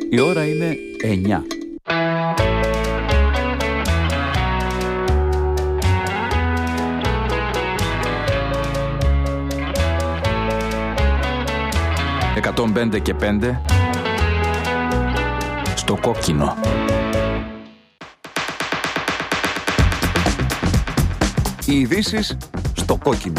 Η ώρα είναι 9. «105 και 5» στο κόκκινο. Οι ειδήσεις στο κόκκινο.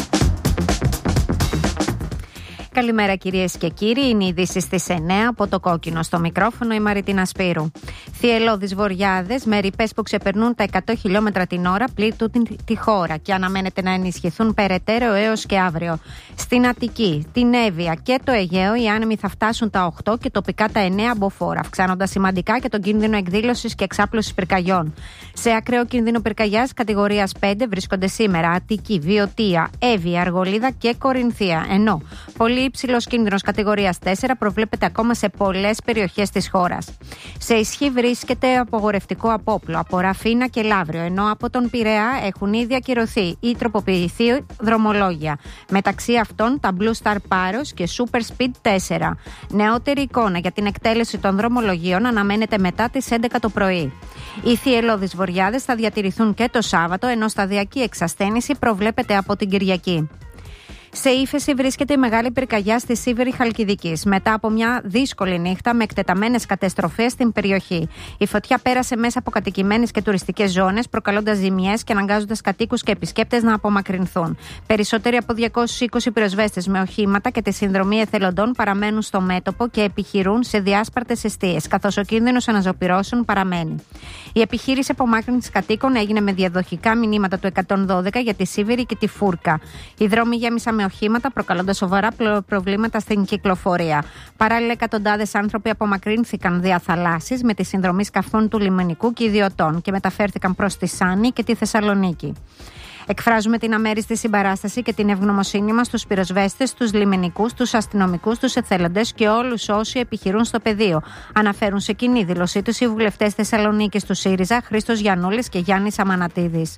Καλημέρα κυρίες και κύριοι, είναι οι ειδήσεις στις 9 από το κόκκινο. Στο μικρόφωνο η Μαριτίνα Σπύρου. Θυελλώδεις βοριάδες με ρηπές που ξεπερνούν τα 100 χιλιόμετρα την ώρα πλήττουν τη χώρα και αναμένεται να ενισχυθούν περαιτέρω έως και αύριο. Στην Αττική, την Εύβοια και το Αιγαίο οι άνεμοι θα φτάσουν τα 8 και τοπικά τα 9 μποφόρ, αυξάνοντας σημαντικά και τον κίνδυνο εκδήλωσης και εξάπλωσης πυρκαγιών. Σε ακραίο κίνδυνο πυρκαγιάς κατηγορίας 5 βρίσκονται σήμερα Αττική, Βιωτία, Εύβοια, Αργολίδα και Κορινθία, ενώ πολύ υψηλός κίνδυνος κατηγορίας 4 προβλέπεται ακόμα σε πολλές περιοχές της χώρας. Σε ισχύ βρίσκεται απογορευτικό απόπλο από Ραφίνα και Λαύριο, ενώ από τον Πειραιά έχουν ήδη ακυρωθεί ή τροποποιηθεί δρομολόγια. Μεταξύ αυτών τα Blue Star Paros και Super Speed 4. Νεότερη εικόνα για την εκτέλεση των δρομολογίων αναμένεται μετά τις 11 το πρωί. Οι θυελλώδεις βοριάδες θα διατηρηθούν και το Σάββατο, ενώ σταδιακή εξασθένηση προβλέπεται από την Κυριακή. Σε ύφεση βρίσκεται η μεγάλη πυρκαγιά στη Σίβηρη Χαλκιδικής, μετά από μια δύσκολη νύχτα με εκτεταμένες καταστροφές στην περιοχή. Η φωτιά πέρασε μέσα από κατοικημένες και τουριστικές ζώνες, προκαλώντας ζημιές και αναγκάζοντας κατοίκους και επισκέπτες να απομακρυνθούν. Περισσότεροι από 220 πυροσβέστες με οχήματα και τη συνδρομή εθελοντών παραμένουν στο μέτωπο και επιχειρούν σε διάσπαρτες εστίες, καθώς ο κίνδυνος αναζωπυρώσεων παραμένει. Η επιχείρηση απομάκρυνσης κατοίκων έγινε με διαδοχικά μηνύματα του 112 για τη Σίβηρη και τη Φούρκα. Οι δρόμοι γέμισαν με οχήματα, προκαλώντας σοβαρά προβλήματα στην κυκλοφορία. Παράλληλα, εκατοντάδες άνθρωποι απομακρύνθηκαν δια θαλάσσης με τη συνδρομή σκαφών του λιμενικού και ιδιωτών και μεταφέρθηκαν προς τη Σάνη και τη Θεσσαλονίκη. Εκφράζουμε την αμέριστη συμπαράσταση και την ευγνωμοσύνη μας στους πυροσβέστες, στους λιμενικούς, στους αστυνομικούς, στους εθελοντές και όλους όσοι επιχειρούν στο πεδίο. Αναφέρουν σε κοινή δήλωσή τους οι βουλευτές Θεσσαλονίκης του ΣΥΡΙΖΑ, Χρήστος Γιαννούλης και Γιάννης Αμανατίδης.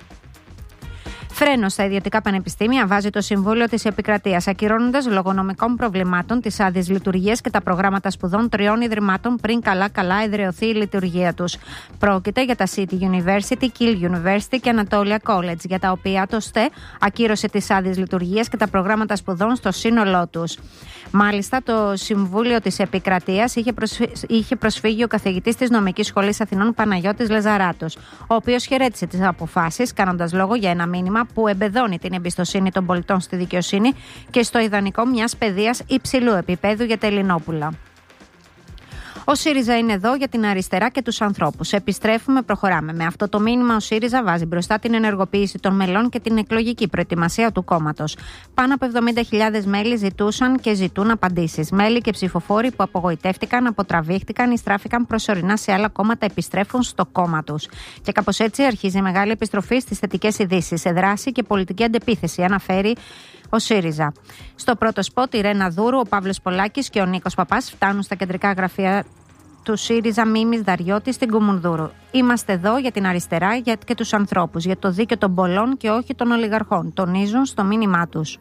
Φρένο στα ιδιωτικά πανεπιστήμια βάζει το Συμβούλιο της Επικρατείας, ακυρώνοντας λόγω νομικών προβλημάτων τις άδειες λειτουργίας και τα προγράμματα σπουδών 3 ιδρυμάτων πριν καλά εδραιωθεί η λειτουργία τους. Πρόκειται για τα City University, Kiel University και Anatolia College, για τα οποία το ΣΤΕ ακύρωσε τις άδειες λειτουργίας και τα προγράμματα σπουδών στο σύνολό τους. Μάλιστα, το Συμβούλιο της Επικρατείας είχε προσφύγει ο καθηγητής της Νομικής Σχολής Αθηνών Παναγιώτης Λεζαράτος, ο οποίος χαιρέτησε τις αποφάσεις, κάνοντας λόγο για ένα μήνυμα που εμπεδώνει την εμπιστοσύνη των πολιτών στη δικαιοσύνη και στο ιδανικό μιας παιδείας υψηλού επίπεδου για τα Ελληνόπουλα. Ο ΣΥΡΙΖΑ είναι εδώ για την αριστερά και τους ανθρώπους. Επιστρέφουμε, προχωράμε. Με αυτό το μήνυμα, ο ΣΥΡΙΖΑ βάζει μπροστά την ενεργοποίηση των μελών και την εκλογική προετοιμασία του κόμματος. Πάνω από 70.000 μέλη ζητούσαν και ζητούν απαντήσεις. Μέλη και ψηφοφόροι που απογοητεύτηκαν, αποτραβήχτηκαν ή στράφηκαν προσωρινά σε άλλα κόμματα επιστρέφουν στο κόμμα τους. Και κάπως έτσι αρχίζει η μεγάλη επιστροφή στις θετικές ειδήσεις, σε δράση και πολιτική αντεπίθεση, αναφέρει ο ΣΥΡΙΖΑ. Στο πρώτο σποτ, η Ρένα Δούρου, ο Παύλος Πολάκης και ο Νίκος Παπάς φτάνουν στα κεντρικά γραφεία του ΣΥΡΙΖΑ Μίμης Δαριώτη στην Κουμουνδούρου. Είμαστε εδώ για την αριστερά και τους ανθρώπους, για το δίκαιο των πολλών και όχι των ολιγαρχών, τονίζουν στο μήνυμά τους.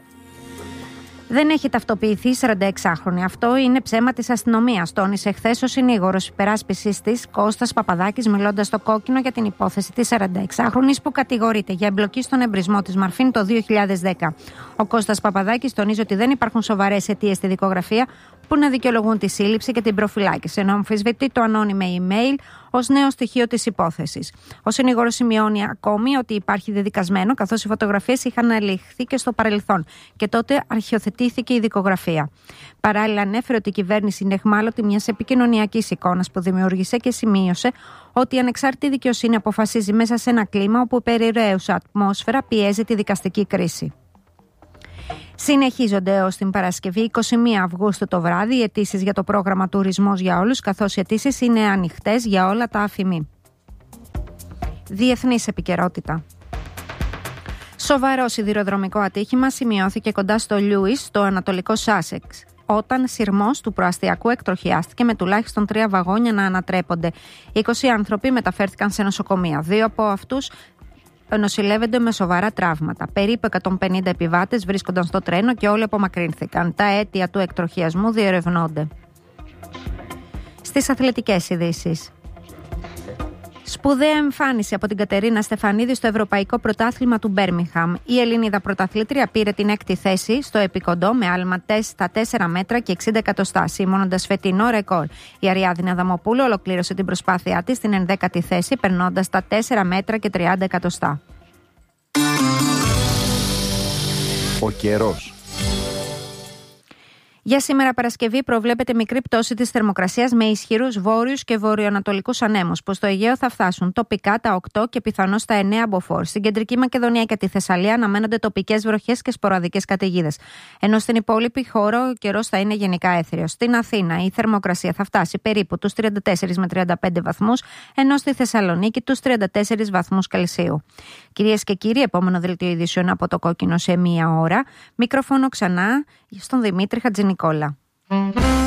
Δεν έχει ταυτοποιηθεί 46χρονη. Αυτό είναι ψέμα της αστυνομίας, τόνισε χθες ο συνήγορος υπεράσπισης της Κώστας Παπαδάκης, μιλώντας στο κόκκινο για την υπόθεση της 46χρονης που κατηγορείται για εμπλοκή στον εμπρισμό της Μαρφίν το 2010. Ο Κώστας Παπαδάκης τονίζει ότι δεν υπάρχουν σοβαρές αιτίες στη δικογραφία που να δικαιολογούν τη σύλληψη και την προφυλάκηση, ενώ αμφισβητεί το ανώνυμο email ως νέο στοιχείο της υπόθεσης. Ο συνήγορος σημειώνει ακόμη ότι υπάρχει δεδικασμένο, καθώς οι φωτογραφίες είχαν αληχθεί και στο παρελθόν και τότε αρχιοθετήθηκε η δικογραφία. Παράλληλα, ανέφερε ότι η κυβέρνηση είναι εχμάλωτη μιας επικοινωνιακής εικόνας που δημιούργησε και σημείωσε ότι η ανεξάρτητη δικαιοσύνη αποφασίζει μέσα σε ένα κλίμα όπου η περιραίουσα ατμόσφαιρα πιέζει τη δικαστική κρίση. Συνεχίζονται ως την Παρασκευή 21 Αυγούστου το βράδυ οι αιτήσεις για το πρόγραμμα Τουρισμός για Όλους, καθώς οι αιτήσεις είναι ανοιχτές για όλα τα αφημί. Διεθνής επικαιρότητα. Σοβαρό σιδηροδρομικό ατύχημα σημειώθηκε κοντά στο Λιούις, στο ανατολικό Σάσεξ, όταν σειρμός του προαστιακού εκτροχιάστηκε με τουλάχιστον 3 βαγόνια να ανατρέπονται. 20 άνθρωποι μεταφέρθηκαν σε νοσοκομεία. 2 από αυτούς νοσηλεύονται με σοβαρά τραύματα. Περίπου 150 επιβάτες βρίσκονταν στο τρένο και όλοι απομακρύνθηκαν. Τα αίτια του εκτροχιασμού διερευνώνται. Στις αθλητικές ειδήσεις. Σπουδαία εμφάνιση από την Κατερίνα Στεφανίδη στο Ευρωπαϊκό Πρωτάθλημα του Μπέρμιγχαμ. Η Ελληνίδα πρωταθλήτρια πήρε την 6η θέση στο επικοντό με άλμα στα 4 μέτρα και 60 εκατοστά, σημώνοντας φετινό ρεκόρ. Η Αριάδνη Αδαμοπούλου ολοκλήρωσε την προσπάθειά της στην 11η θέση, περνώντας τα 4 μέτρα και 30 εκατοστά. Ο καιρός. Για σήμερα Παρασκευή προβλέπεται μικρή πτώση της θερμοκρασίας με ισχυρούς βόρειους και βορειοανατολικούς ανέμους που στο Αιγαίο θα φτάσουν τοπικά τα 8 και πιθανώς τα 9 μποφόρ. Στην Κεντρική Μακεδονία και τη Θεσσαλία αναμένονται τοπικές βροχές και σποραδικές καταιγίδες. Ενώ στην υπόλοιπη χώρα ο καιρός θα είναι γενικά έθριος. Στην Αθήνα η θερμοκρασία θα φτάσει περίπου τους 34 με 35 βαθμούς, ενώ στη Θεσσαλονίκη τους 34 βαθμούς Κελσίου. Κυρίες και κύριοι, επόμενο δελτίο ειδήσεων από το Κόκκινο σε 1 ώρα. Μικρόφωνο ξανά στον Δημήτρη Χατζηνικόλα.